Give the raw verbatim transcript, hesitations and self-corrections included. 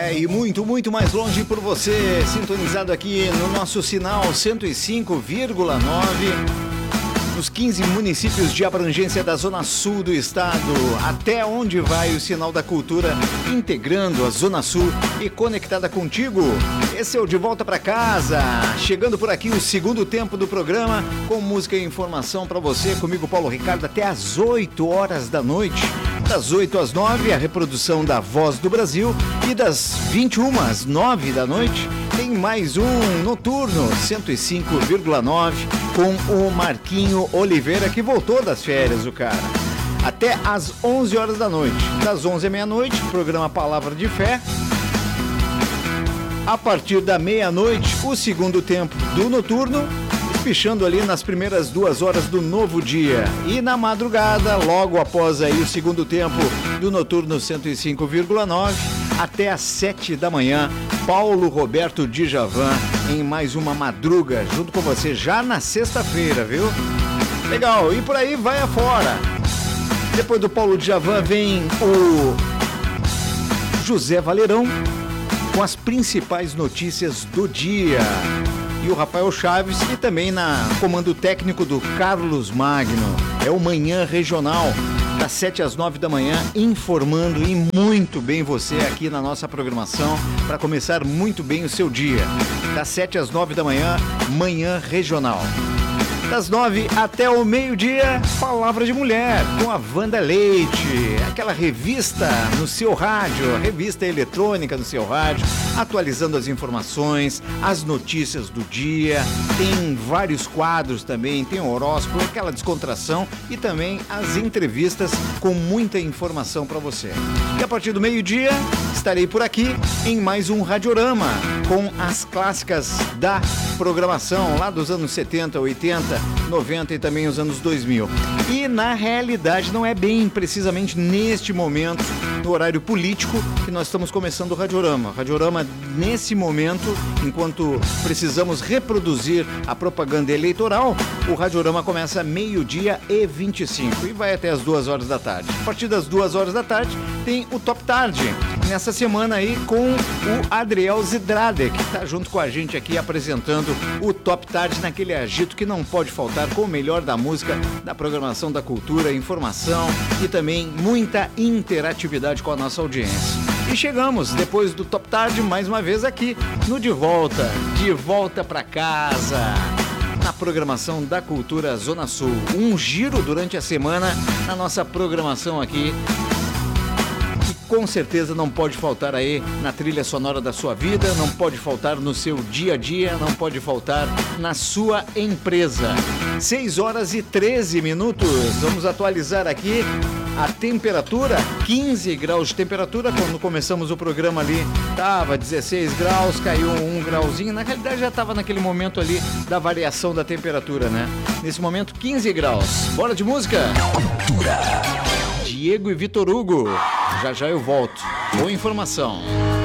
É, e muito, muito mais longe por você, sintonizado aqui no nosso sinal cento e cinco vírgula nove, nos quinze municípios de abrangência da Zona Sul do estado, até onde vai o sinal da cultura, integrando a Zona Sul e conectada contigo. Esse é o De Volta Pra Casa, chegando por aqui o segundo tempo do programa, com música e informação pra você, comigo Paulo Ricardo, até às oito horas da noite. Das oito às nove, a reprodução da Voz do Brasil, e das vinte e uma às nove da noite, tem mais um Noturno cento e cinco vírgula nove com o Marquinho Oliveira, que voltou das férias, o cara. Até às onze horas da noite. Das onze à meia-noite, programa Palavra de Fé. A partir da meia-noite, o segundo tempo do Noturno, pichando ali nas primeiras duas horas do novo dia. E na madrugada, logo após aí o segundo tempo do Noturno cento e cinco vírgula nove, até às sete da manhã, Paulo Roberto Djavan em mais uma madruga, junto com você já na sexta-feira, viu? Legal, e por aí vai afora. Depois do Paulo Djavan vem o José Valerão com as principais notícias do dia. E o Rafael Chaves, e também na comando técnico do Carlos Magno. É o Manhã Regional, das sete às nove da manhã, informando e muito bem você aqui na nossa programação, para começar muito bem o seu dia. Das sete às nove da manhã, Manhã Regional. Das nove até o meio-dia, Palavra de Mulher, com a Wanda Leite, aquela revista no seu rádio, a revista eletrônica no seu rádio, atualizando as informações, as notícias do dia, tem vários quadros também, tem o horóscopo, aquela descontração e também as entrevistas com muita informação para você. E a partir do meio-dia, estarei por aqui em mais um Radiorama, com as clássicas da programação lá dos anos setenta, oitenta, noventa e também os anos dois mil. E na realidade não é bem precisamente neste momento, no horário político, que nós estamos começando o Radiorama. Radiorama nesse momento, enquanto precisamos reproduzir a propaganda eleitoral, o Radiorama começa meio-dia e vinte e cinco e vai até as duas horas da tarde. A partir das duas horas da tarde tem o Top Tarde, nessa semana aí com o Adriel Zidrade, que está junto com a gente aqui apresentando o Top Tarde naquele agito que não pode faltar, com o melhor da música, da programação da cultura, informação e também muita interatividade com a nossa audiência. E chegamos, depois do Top Tarde, mais uma vez aqui no De Volta, De Volta Pra Casa, na programação da Cultura Zona Sul. Um giro durante a semana na nossa programação aqui, com certeza não pode faltar aí na trilha sonora da sua vida, não pode faltar no seu dia a dia, não pode faltar na sua empresa. seis horas e treze minutos, vamos atualizar aqui a temperatura, quinze graus de temperatura. Quando começamos o programa ali, tava dezesseis graus, caiu um grauzinho, na realidade já tava naquele momento ali da variação da temperatura, né? Nesse momento, quinze graus. Bora de música? Cultura. Diego e Vitor Hugo. Já já eu volto. Boa informação.